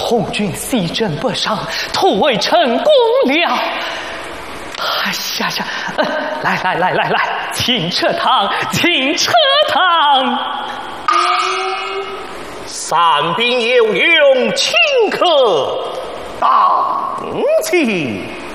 红军西征北上，突围成功了。哎呀呀！来，请撤堂，请撤堂！ 散兵有勇，顷刻当起。